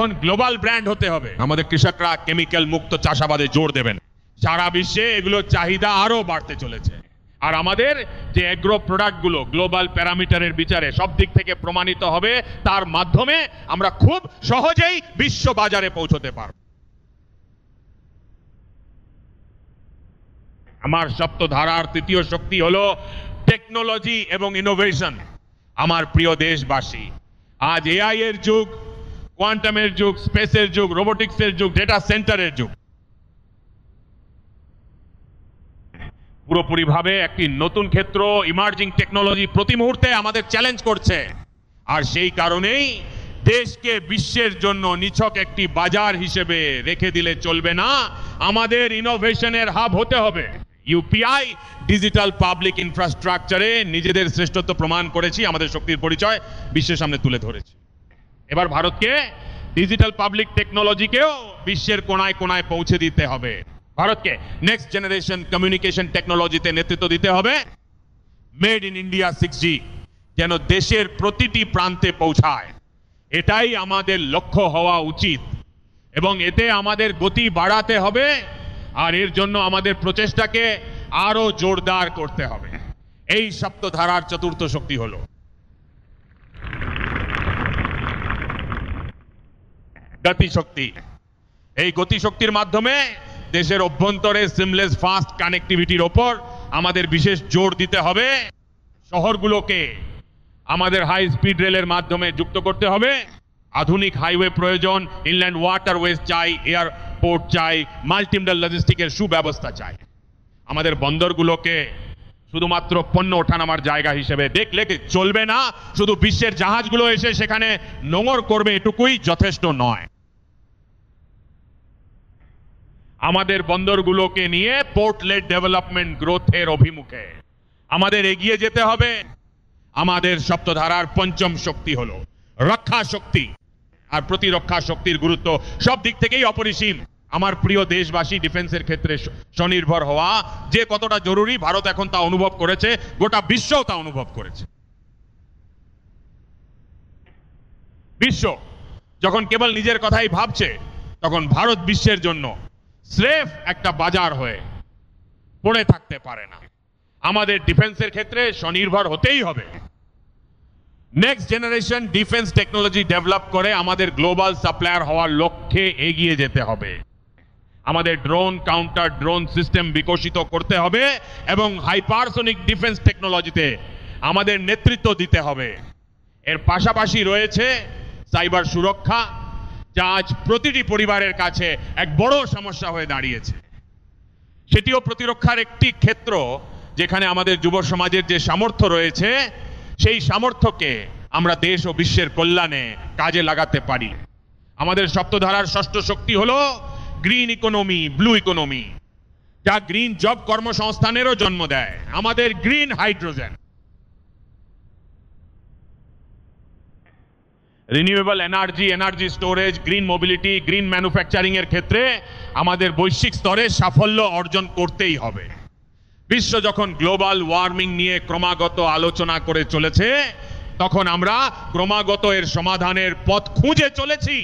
যখন global brand হতে হবে, আমাদের কৃষকরা কেমিক্যাল মুক্ত চাষাবাদে জোর দেবেন। সারা বিশ্বে এগুলোর চাহিদা আরো বাড়তে চলেছে। আর আমাদের যে এগ্রো প্রোডাক্টগুলো গ্লোবাল প্যারামিটারের বিচারে সব দিক থেকে প্রমাণিত হবে, তার মাধ্যমে আমরা খুব সহজেই বিশ্ব বাজারে পৌঁছতে পারব। আমার সপ্তধারার তৃতীয় শক্তি হলো টেকনোলজি এবং ইনোভেশন। আমার প্রিয় দেশবাসী, আজ এআই এর যুগ, কোয়ান্টামের যুগ, স্পেসের যুগ, রোবোটিক্সের যুগ, ডেটা সেন্টারের যুগ। পুরোপুরিভাবে একটি নতুন ক্ষেত্র, ইমার্জিং টেকনোলজি প্রতি মুহূর্তে আমাদের চ্যালেঞ্জ করছে। আর সেই কারণেই দেশকে বিশ্বের জন্য নিছক একটি বাজার হিসেবে রেখে দিলে চলবে না, আমাদের ইনোভেশনের হাব হতে হবে। ইউপিআই ডিজিটাল পাবলিক ইনফ্রাস্ট্রাকচারে নিজেদের শ্রেষ্ঠত্ব প্রমাণ করেছি, আমাদের শক্তির পরিচয় বিশ্বের সামনে তুলে ধরেছি। এবার ভারতকে ডিজিটাল পাবলিক টেকনোলজিকেও বিশ্বের কোনায় কোনায় পৌঁছে দিতে হবে। ভারতকে নেক্সট জেনারেশন কমিউনিকেশন টেকনোলজিতে নেতৃত্ব দিতে হবে। মেড ইন ইন্ডিয়া 6G যেন দেশের প্রতিটি প্রান্তে পৌঁছায়, এটাই আমাদের লক্ষ্য হওয়া উচিত। এবং এতে আমাদের গতি বাড়াতে হবে, আর এর জন্য আমাদের প্রচেষ্টাকে আরো জোরদার করতে হবে। এই সপ্তধারার চতুর্থ শক্তি হলো গতিশক্তি। এই গতিশক্তির মাধ্যমে দেশের অভ্যন্তরে সিমলেস ফাস্ট কানেক্টিভিটির ওপর আমাদের বিশেষ জোর দিতে হবে। শহরগুলোকে আমাদের হাই স্পিড রেলের মাধ্যমে যুক্ত করতে হবে। আধুনিক হাইওয়ে প্রয়োজন, ইনল্যান্ড ওয়াটারওয়েজ চাই, এয়ারপোর্ট চাই, মাল্টিমডাল লজিস্টিকের সুব্যবস্থা চাই। আমাদের বন্দরগুলোকে শুধুমাত্র পণ্য ওঠানামার জায়গা হিসেবে দেখলে চলবে না, শুধু বিশ্বের জাহাজগুলো এসে সেখানে নোঙর করবে এটুকুই যথেষ্ট নয়। আমাদের বন্দরগুলোকে নিয়ে পোর্ট লেড ডেভেলপমেন্ট গ্রোথের অভিমুখে আমাদের এগিয়ে যেতে হবে। আমাদের সপ্তধারার পঞ্চম শক্তি হলো রক্ষা শক্তি। আর প্রতিরক্ষা শক্তির গুরুত্ব সব দিক থেকেই অপরিসীম। আমার প্রিয় দেশবাসী, ডিফেন্সের ক্ষেত্রে স্বনির্ভর হওয়া যে কতটা জরুরি ভারত এখন তা অনুভব করেছে, গোটা বিশ্বও তা অনুভব করেছে। বিশ্ব যখন কেবল নিজের কথাই ভাবছে, তখন ভারত বিশ্বের জন্য স্রেফ একটা বাজার হয়ে পড়ে থাকতে পারে না। আমাদের ডিফেন্সের ক্ষেত্রে স্বনির্ভর হতেই হবে। Next generation defence technology develop করে আমাদের গ্লোবাল সাপ্লায়ার হওয়ার লক্ষ্যে এগিয়ে যেতে হবে। আমাদের ড্রোন কাউন্টার ড্রোন সিস্টেম বিকশিত করতে হবে এবং হাইপারসোনিক ডিফেন্স টেকনোলজিতে আমাদের নেতৃত্ব দিতে হবে। এর পাশাপাশি রয়েছে সাইবার সুরক্ষা, যা আজ প্রতিটি পরিবারের কাছে এক বড় সমস্যা হয়ে দাঁড়িয়েছে। সেটিও প্রতিরক্ষার একটি ক্ষেত্র যেখানে আমাদের যুব সমাজের যে সামর্থ্য রয়েছে, সেই সামর্থ্যকে আমরা দেশ ও বিশ্বের কল্যাণে কাজে লাগাতে পারি। আমাদের সপ্তধারার ষষ্ঠ শক্তি হলো গ্রিন ইকোনমি, ব্লু ইকোনমি, যা গ্রিন জব কর্মসংস্থানেরও জন্ম দেয়। আমাদের green hydrogen, renewable energy, energy storage, green mobility, green manufacturing এর ক্ষেত্রে আমাদের বৈশ্বিক স্তরে সাফল্য অর্জন করতেই হবে। বিশ্ব যখন গ্লোবাল ওয়ার্মিং নিয়ে ক্রমাগত আলোচনা করে চলেছে, তখন আমরা ক্রমাগত এর সমাধানের পথ খুঁজে চলেছি।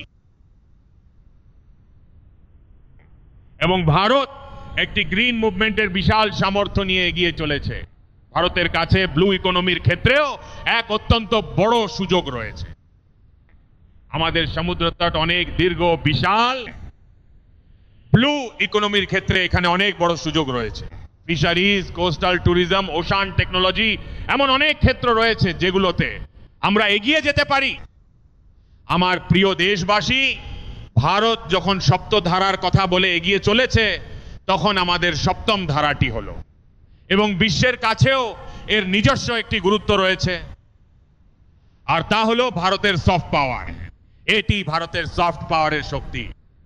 এবং ভারত একটি গ্রিন মুভমেন্টের বিশাল সামর্থ্য নিয়ে এগিয়ে চলেছে। ভারতের কাছে ব্লু ইকোনমির ক্ষেত্রেও এক অত্যন্ত বড় সুযোগ রয়েছে। আমাদের সমুদ্রতট অনেক দীর্ঘ, বিশাল। ব্লু ইকোনমির ক্ষেত্রে এখানে অনেক বড় সুযোগ রয়েছে। Fisheries, coastal tourism, ocean technology, এমন অনেক ক্ষেত্র রয়েছে যেগুলোতে আমরা এগিয়ে যেতে পারি। আমার প্রিয় দেশবাসী, ভারত যখন সপ্তধারার কথা বলে এগিয়ে চলেছে, তখন আমাদের সপ্তম ধারাটি হলো, এবং বিশ্বের কাছেও এর নিজস্ব একটি গুরুত্ব রয়েছে, আর তা হলো ভারতের সফট পাওয়ার। এটি ভারতের সফট পাওয়ারের শক্তি।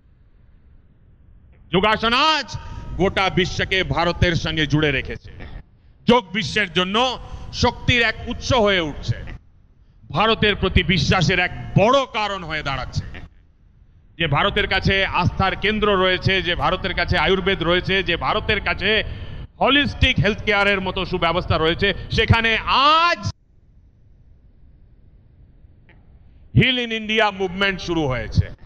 যোগাসন আজ গোটা বিশ্বকে ভারতের সঙ্গে জুড়ে রেখেছে। যোগ বিশ্বের জন্য শক্তির এক উৎস হয়ে উঠছে, ভারতের প্রতি বিশ্বাসের এক বড় কারণ হয়ে দাঁড়াচ্ছে। যে ভারতের কাছে আস্থার কেন্দ্র রয়েছে, যে ভারতের কাছে আয়ুর্বেদ রয়েছে, যে ভারতের কাছে হলিস্টিক হেলথ কেয়ারের মতো সুব্যবস্থা রয়েছে, সেখানে আজ হিল ইন ইন্ডিয়া মুভমেন্ট শুরু হয়েছে।